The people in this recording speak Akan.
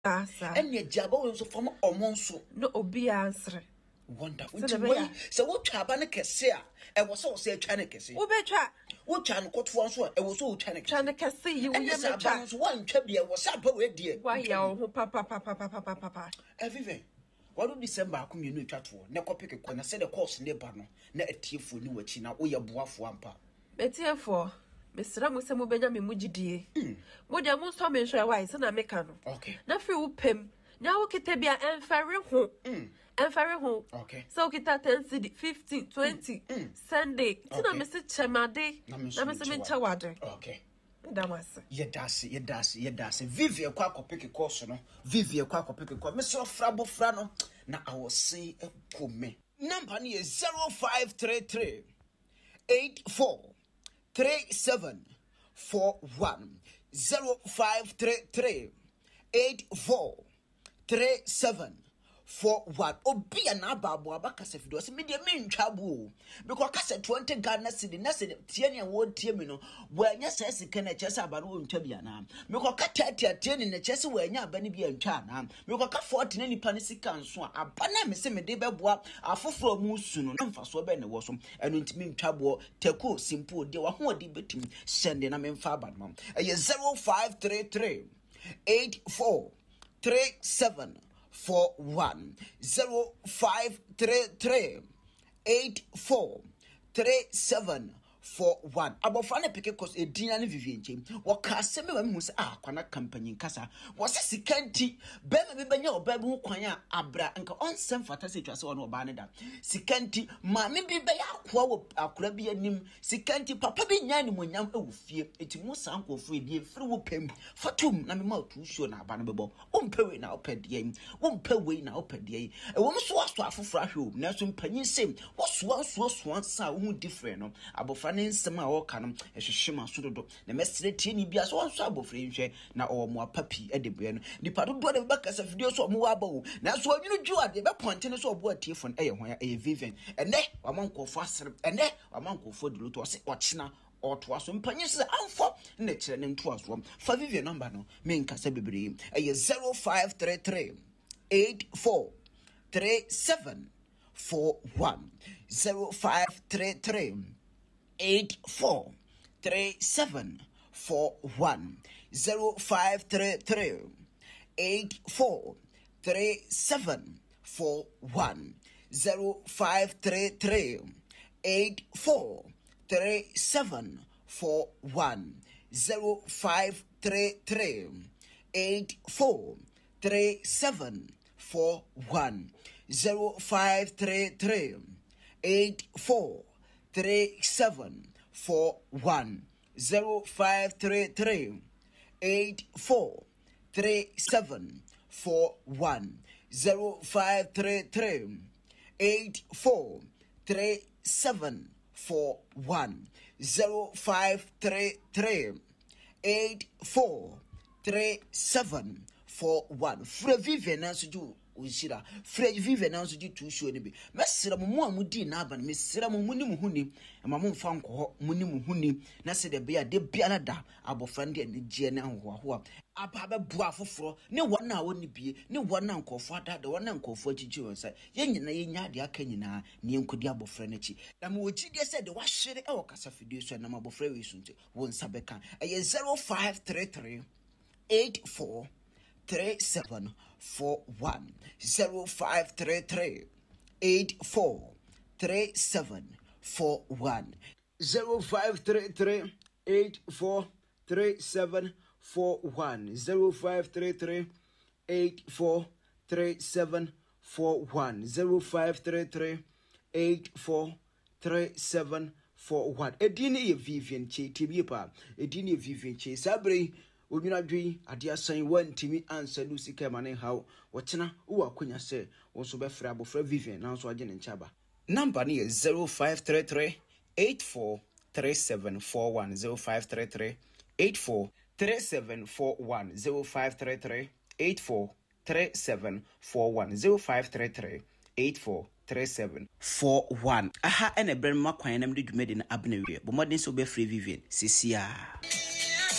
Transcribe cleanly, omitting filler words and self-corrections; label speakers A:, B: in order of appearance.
A: Asa.
B: And your jabo is from Omonso.
A: No obi answer.
B: Wonderful. So what Chabana say? I was so say Chanakasi.
A: Ubetra.
B: What Chan got for one, I was so
A: Chanakasi, you will
B: never chance one Chabia was up away, dear.
A: Why, yo, papa.
B: Everything. What do December community chat for? Never pick a corner, said a course in the banner, not a tear for new china or your bois wampa.
A: Better for Mr. Ramusamo Benjamin Mujidi. What the most common show wise and I make an
B: okay.
A: Nothing pim. Now, Kitabia and Ferry home. And Ferry home.
B: Okay.
A: So Kita 10 city 15 20 Sunday. Tina Mr. Chamade. Mr. Chawade.
B: Okay.
A: Damas.
B: Ye das. Vivia Quaco pick a course, no. Vivia Quaco pick a course. Mr. Frabo Frano. Now I will say a come. Number is 0533 84 3741 0533 84 3741. Obi na babu abaka se fido se media me ntwabo because kase 20 Ghana cedi na se tie ne wo tie me no wanya se sika na chese abaro wo ntwa bia na me ko ka 30 tie ne chese wanya abane bia ntwa na me ko ka 40 na nipa ne sika nso abana me se me de beboa afoforo mu su no mfaso be ne wo so eno ntimi ntwabo teko simple de wa ho de betim sende na me mfa abadam eye 0533 84 3741 0533 84 3741. Abofane peke kos edina ne vivienche waka seme wa hu se kwana company nkasa wose sikanti bema be benya obabu hu kwan a abra nka onsem fata se twase wona oba ne da sikanti ma me bi be yakwa wo akura bi anim sikanti papa bi nya ni monyam ewufie etimu sankofo edie firi wo pem fatum na me ma otu show na aba ne bebo ompewe na opedie ompewe na opedie e wo mso aso afofra hwe na so mpanyin sem wo so sa wo different no abofra ne nsem a wo ka no ehwehwema so dodo na mesre tie ni bia so wonso abofra nhwe na o mo apapi edebue no nipa dodo de bakasa video so mo wa bawo na so anwunu dwu ade be ponte ne so obo atiefo eye ho ya eye viven ene wamankofo asere ene wamankofo diloto se ochina oto aso mpanyin se amfo na kire ne nto aso fa viven number no me nkasa bebre eye 0533 84 3741 0533 84 3741 0533 84 3741 0533 84 3741 0533 84 3741 0533 84 3741 0533 84 3741 0533 84 3741 0533 84 3741 Free Vivian answer Ushira Free Vivian answer to show be mesra mo amudi na aba mesra mo muni muhuni ma mo mfa nko muni muhuni na se de bia de bia da abofra de ne gie na ho aba ba bu afoforo ne wona woni bie ne wona nkofo ada de wona nkofo achichi wonsa ye nyina ye nya de aka nyina ne enkodi abofra na chi na mo ochi de se de wahwere e wokasa fidie so na abofra we sunte wonsa beka eye 0533 84 3741 0533 84 3741 0533 84 3741 0533 84 3741 0533 84 3741 edini ye Vivian che tibie pa edini ye Vivian che sabre Onyina dwi ade asan wantimi ansa lusi kemane hawo wochena wo akonya se wo so be fra abofra Vivian na so age ne nchaba number ni 0533 84 3741 0533 84 3741 0533 84 3741 0533 84 3741 aha ene brem makwan nam de dwumede na abna wie bo modern so be free Vivian sisia